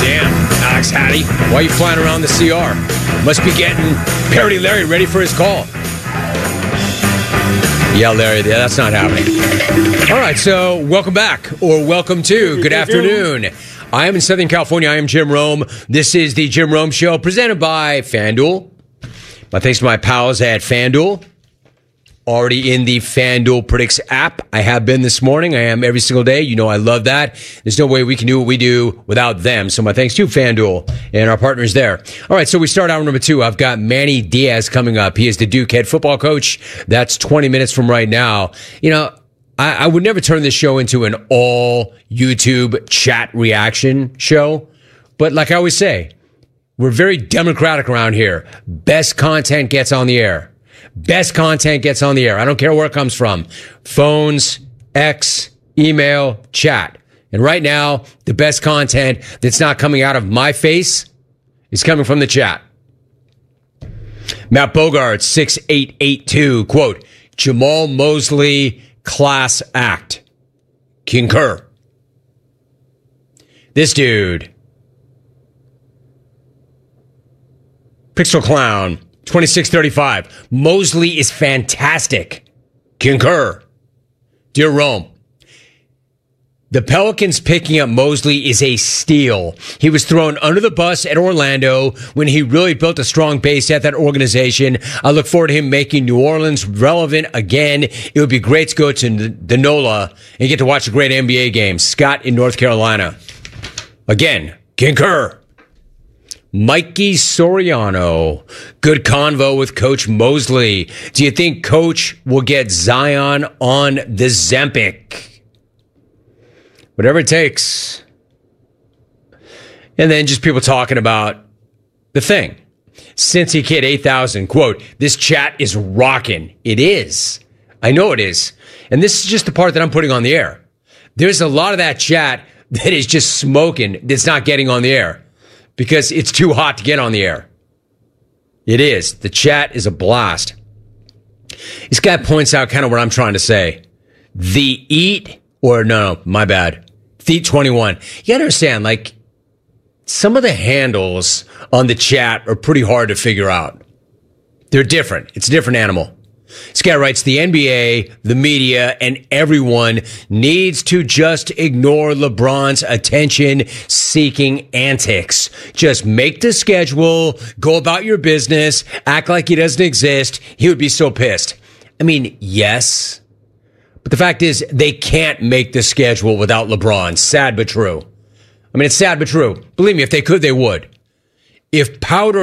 Damn, Alex Hattie, why are you flying around the CR? Must be getting Parody Larry ready for his call. Yeah, Larry, that's not happening. All right, so welcome back, or welcome to, good afternoon. I am in Southern California. I am Jim Rome. This is the Jim Rome Show, presented by FanDuel. My thanks to my pals at FanDuel. Already in the FanDuel Predicts app. I have been this morning. I am every single day. You know I love that. There's no way we can do what we do without them. So my thanks to FanDuel and our partners there. All right, so we start out number 2. I've got Manny Diaz coming up. He is the Duke head football coach. That's 20 minutes from right now. You know, I would never turn this show into an all YouTube chat reaction show. But like I always say, we're very democratic around here. Best content gets on the air. Best content gets on the air. I don't care where it comes from. Phones, X, email, chat. And right now, the best content that's not coming out of my face is coming from the chat. Matt Bogart, 6882, quote, Jamal Mosley, class act. Concur. This dude, Pixel Clown, 2635. Mosley is fantastic. Concur. Dear Rome, the Pelicans picking up Mosley is a steal. He was thrown under the bus at Orlando when he really built a strong base at that organization. I look forward to him making New Orleans relevant again. It would be great to go to the NOLA and get to watch a great NBA game. Scott in North Carolina. Again, concur. Mikey Soriano, good convo with Coach Mosley. Do you think Coach will get Zion on the Zempic? Whatever it takes. And then just people talking about the thing. Cincy Kid 8000, quote, this chat is rocking. It is. I know it is. And this is just the part that I'm putting on the air. There's a lot of that chat that is just smoking that's not getting on the air. Because it's too hot to get on the air. It is. The chat is a blast. This guy points out kind of what I'm trying to say. My bad. Theat 21. You gotta understand, like, some of the handles on the chat are pretty hard to figure out. They're different. It's a different animal. This guy writes, the NBA, the media, and everyone needs to just ignore LeBron's attention-seeking antics. Just make the schedule, go about your business, act like he doesn't exist. He would be so pissed. I mean, yes. But the fact is, they can't make the schedule without LeBron. Sad but true. I mean, it's sad but true. Believe me, if they could, they would. If Powder